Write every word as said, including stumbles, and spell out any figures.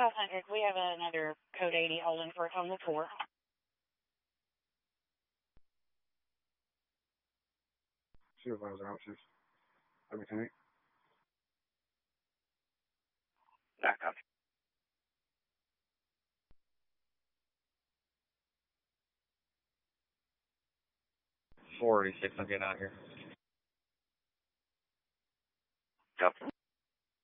five hundred, we have another code eighty holding for us on the four. Supervisor officers. Lieutenant. Back up. four eighty-six, I'm getting out here. Copy.